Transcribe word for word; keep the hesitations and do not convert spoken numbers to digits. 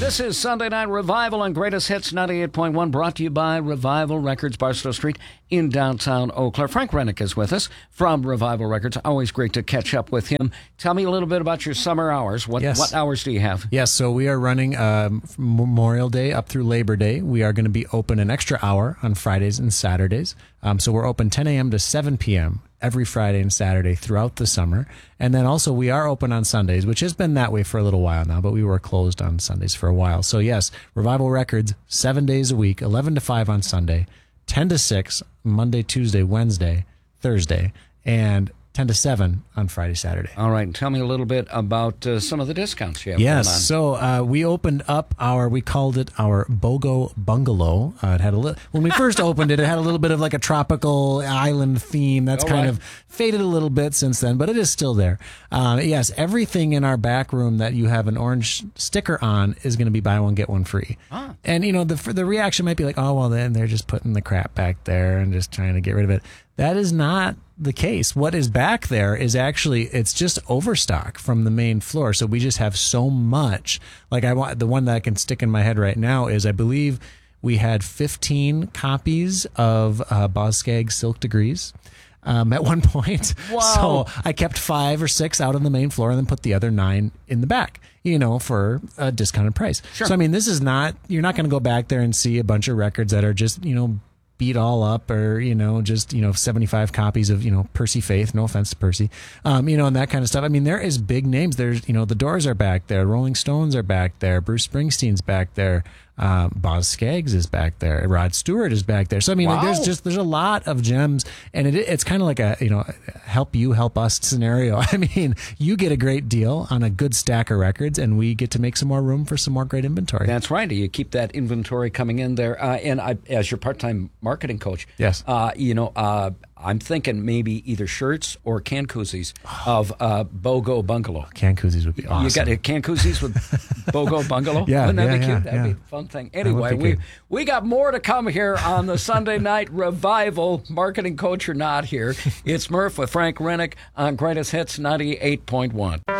This is Sunday Night Revival on Greatest Hits ninety-eight point one, brought to you by Revival Records, Barstow Street in downtown Eau Claire. Frank Rennick is with us from Revival Records. Always great to catch up with him. Tell me a little bit about your summer hours. What, yes. what hours do you have? Yes, so we are running um, from Memorial Day up through Labor Day. We are going to be open an extra hour on Fridays and Saturdays. Um, so we're open ten a.m. to seven p.m. every Friday and Saturday throughout the summer. And then also we are open on Sundays, which has been that way for a little while now, but we were closed on Sundays for a while. So yes, Revival Records, seven days a week, eleven to five on Sunday, ten to six, Monday, Tuesday, Wednesday, Thursday, and ten to seven on Friday, Saturday. All right. And tell me a little bit about uh, some of the discounts you have yes, going on. So uh, we opened up our, we called it our BOGO Bungalow. Uh, it had a little, when we first opened it, it had a little bit of like a tropical island theme. That's All kind right. of faded a little bit since then, but it is still there. Uh, yes, everything in our back room that you have an orange sticker on is going to be buy one, get one free. Ah. And, you know, the the reaction might be like, oh, well, then they're just putting the crap back there and just trying to get rid of it. That is not the case. What is back there is actually, it's just overstock from the main floor. So we just have so much. Like I want, the one that I can stick in my head right now is I believe we had fifteen copies of uh, Boz Scaggs Silk Degrees. Um, at one point. Wow. So I kept five or six out on the main floor and then put the other nine in the back, you know, for a discounted price. Sure. So, I mean, this is not, you're not going to go back there and see a bunch of records that are just, you know, beat all up or, you know, just, you know, seventy-five copies of, you know, Percy Faith, no offense to Percy, um, you know, and that kind of stuff. I mean, there is big names. There's, you know, the Doors are back there. Rolling Stones are back there. Bruce Springsteen's back there. Um, Boz Scaggs is back there. Rod Stewart is back there. So, I mean, Wow. like, there's just, there's a lot of gems and it, it's kind of like a, you know, help you, help us scenario. I mean, you get a great deal on a good stack of records and we get to make some more room for some more great inventory. That's right. You keep that inventory coming in there. Uh, and I, as your part-time marketing coach, Yes. uh, you know, uh, I'm thinking maybe either shirts or can koozies of uh, BOGO Bungalow. Can koozies would be awesome. You got a can koozies with BOGO Bungalow? Yeah, Wouldn't that yeah, be cute? yeah, That'd yeah. be a fun thing. Anyway, would be we good. we got more to come here on the Sunday Night Revival. Marketing coach or not here. It's Murph with Frank Rennick on Greatest Hits ninety-eight point one.